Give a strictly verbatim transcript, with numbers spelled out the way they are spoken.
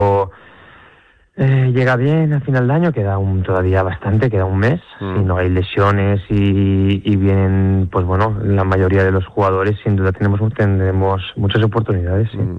Eh, llega bien al final de año, queda un, todavía bastante, queda un mes, mm. si no hay lesiones y, y vienen, pues bueno, la mayoría de los jugadores, sin duda tenemos, tendremos muchas oportunidades. ¿Sí? Mm.